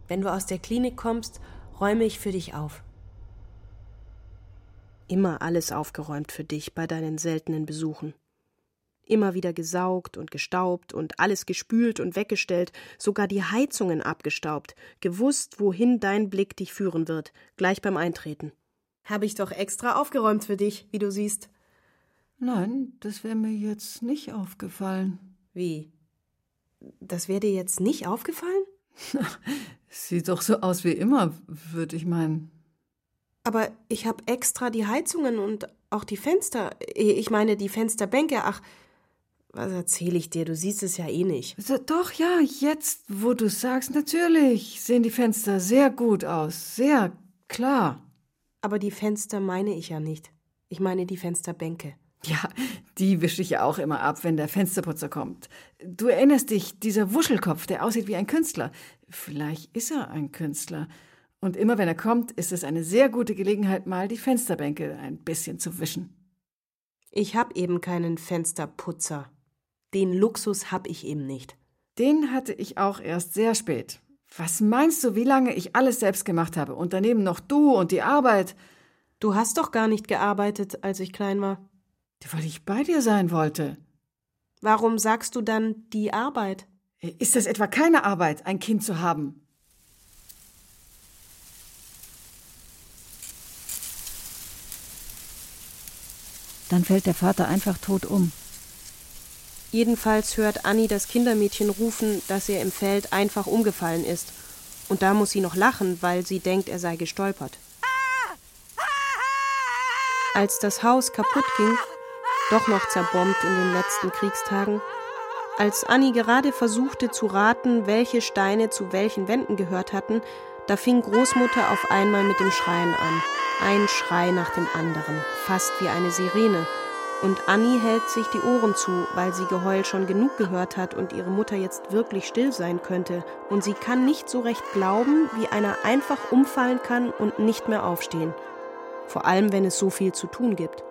Wenn du aus der Klinik kommst, räume ich für dich auf. Immer alles aufgeräumt für dich bei deinen seltenen Besuchen. Immer wieder gesaugt und gestaubt und alles gespült und weggestellt, sogar die Heizungen abgestaubt, gewusst, wohin dein Blick dich führen wird, gleich beim Eintreten. Habe ich doch extra aufgeräumt für dich, wie du siehst. Nein, das wäre mir jetzt nicht aufgefallen. Wie? Das wäre dir jetzt nicht aufgefallen? Sieht doch so aus wie immer, würde ich meinen. Aber ich habe extra die Heizungen und auch die Fenster, ich meine die Fensterbänke, ach, was erzähle ich dir, du siehst es ja eh nicht. Doch, ja, jetzt, wo du sagst, natürlich sehen die Fenster sehr gut aus, sehr klar. Aber die Fenster meine ich ja nicht. Ich meine die Fensterbänke. Ja, die wische ich ja auch immer ab, wenn der Fensterputzer kommt. Du erinnerst dich, dieser Wuschelkopf, der aussieht wie ein Künstler. Vielleicht ist er ein Künstler. Und immer wenn er kommt, ist es eine sehr gute Gelegenheit, mal die Fensterbänke ein bisschen zu wischen. Ich habe eben keinen Fensterputzer. Den Luxus habe ich eben nicht. Den hatte ich auch erst sehr spät. Was meinst du, wie lange ich alles selbst gemacht habe? Und daneben noch du und die Arbeit. Du hast doch gar nicht gearbeitet, als ich klein war. Weil ich bei dir sein wollte. Warum sagst du dann die Arbeit? Ist das etwa keine Arbeit, ein Kind zu haben? Dann fällt der Vater einfach tot um. Jedenfalls hört Anni das Kindermädchen rufen, dass er im Feld einfach umgefallen ist. Und da muss sie noch lachen, weil sie denkt, er sei gestolpert. Als das Haus kaputt ging, doch noch zerbombt in den letzten Kriegstagen, als Anni gerade versuchte zu raten, welche Steine zu welchen Wänden gehört hatten, da fing Großmutter auf einmal mit dem Schreien an. Ein Schrei nach dem anderen, fast wie eine Sirene. Und Anni hält sich die Ohren zu, weil sie Geheul schon genug gehört hat und ihre Mutter jetzt wirklich still sein könnte. Und sie kann nicht so recht glauben, wie einer einfach umfallen kann und nicht mehr aufstehen. Vor allem, wenn es so viel zu tun gibt.